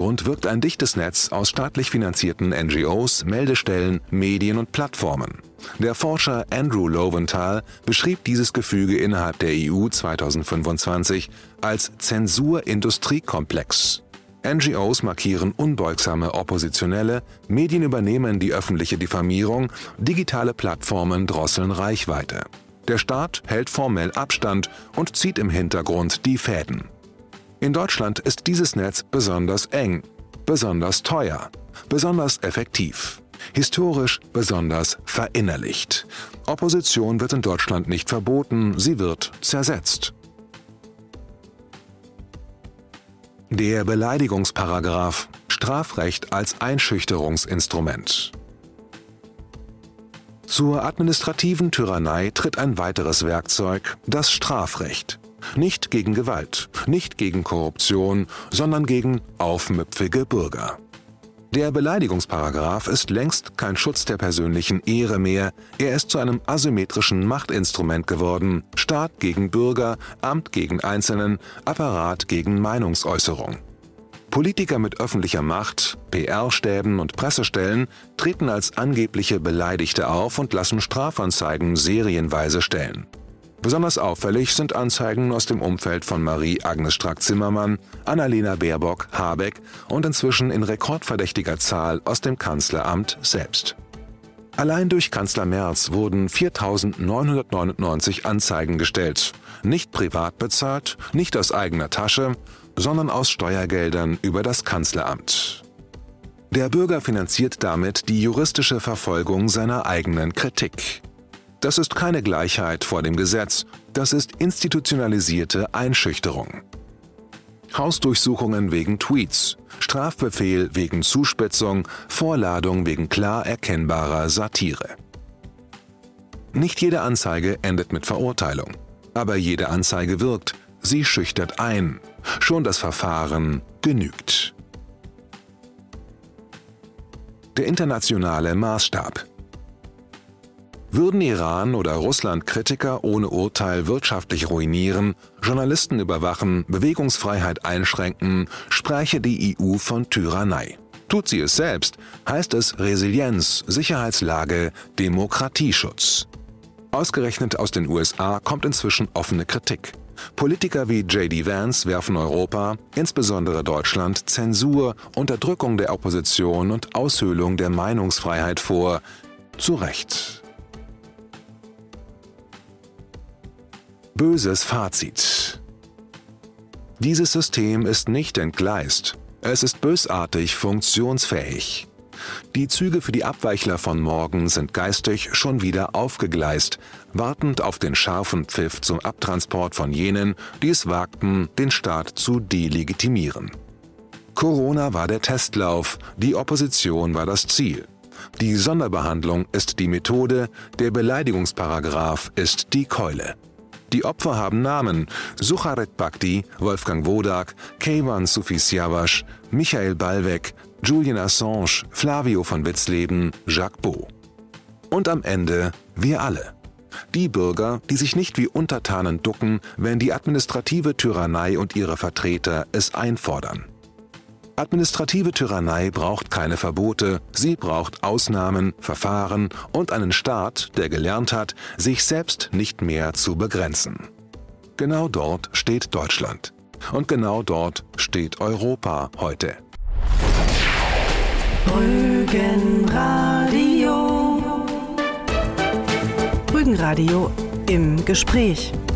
Hintergrund wirkt ein dichtes Netz aus staatlich finanzierten NGOs, Meldestellen, Medien und Plattformen. Der Forscher Andrew Lowenthal beschrieb dieses Gefüge innerhalb der EU 2025 als Zensur-Industriekomplex. NGOs markieren unbeugsame Oppositionelle, Medien übernehmen die öffentliche Diffamierung, digitale Plattformen drosseln Reichweite. Der Staat hält formell Abstand und zieht im Hintergrund die Fäden. In Deutschland ist dieses Netz besonders eng, besonders teuer, besonders effektiv, historisch besonders verinnerlicht. Opposition wird in Deutschland nicht verboten, sie wird zersetzt. Der Beleidigungsparagraph, Strafrecht als Einschüchterungsinstrument. Zur administrativen Tyrannei tritt ein weiteres Werkzeug, das Strafrecht. Nicht gegen Gewalt, nicht gegen Korruption, sondern gegen aufmüpfige Bürger. Der Beleidigungsparagraph ist längst kein Schutz der persönlichen Ehre mehr, er ist zu einem asymmetrischen Machtinstrument geworden, Staat gegen Bürger, Amt gegen Einzelnen, Apparat gegen Meinungsäußerung. Politiker mit öffentlicher Macht, PR-Stäben und Pressestellen treten als angebliche Beleidigte auf und lassen Strafanzeigen serienweise stellen. Besonders auffällig sind Anzeigen aus dem Umfeld von Marie-Agnes Strack-Zimmermann, Annalena Baerbock, Habeck und inzwischen in rekordverdächtiger Zahl aus dem Kanzleramt selbst. Allein durch Kanzler Merz wurden 4.999 Anzeigen gestellt, nicht privat bezahlt, nicht aus eigener Tasche, sondern aus Steuergeldern über das Kanzleramt. Der Bürger finanziert damit die juristische Verfolgung seiner eigenen Kritik. Das ist keine Gleichheit vor dem Gesetz, das ist institutionalisierte Einschüchterung. Hausdurchsuchungen wegen Tweets, Strafbefehl wegen Zuspitzung, Vorladung wegen klar erkennbarer Satire. Nicht jede Anzeige endet mit Verurteilung, aber jede Anzeige wirkt, sie schüchtert ein. Schon das Verfahren genügt. Der internationale Maßstab. Würden Iran oder Russland Kritiker ohne Urteil wirtschaftlich ruinieren, Journalisten überwachen, Bewegungsfreiheit einschränken, spräche die EU von Tyrannei. Tut sie es selbst, heißt es Resilienz, Sicherheitslage, Demokratieschutz. Ausgerechnet aus den USA kommt inzwischen offene Kritik. Politiker wie J.D. Vance werfen Europa, insbesondere Deutschland, Zensur, Unterdrückung der Opposition und Aushöhlung der Meinungsfreiheit vor. Zu Recht. Böses Fazit. Dieses System ist nicht entgleist. Es ist bösartig funktionsfähig. Die Züge für die Abweichler von morgen sind geistig schon wieder aufgegleist, wartend auf den scharfen Pfiff zum Abtransport von jenen, die es wagten, den Staat zu delegitimieren. Corona war der Testlauf, die Opposition war das Ziel. Die Sonderbehandlung ist die Methode, der Beleidigungsparagraph ist die Keule. Die Opfer haben Namen: Sucharit Bhakti, Wolfgang Wodak, Keyvan Sufis-Siavash, Michael Ballweg, Julian Assange, Flavio von Witzleben, Jacques Beau. Und am Ende wir alle. Die Bürger, die sich nicht wie Untertanen ducken, wenn die administrative Tyrannei und ihre Vertreter es einfordern. Administrative Tyrannei braucht keine Verbote, sie braucht Ausnahmen, Verfahren und einen Staat, der gelernt hat, sich selbst nicht mehr zu begrenzen. Genau dort steht Deutschland. Und genau dort steht Europa heute. Rügenradio. Rügenradio im Gespräch.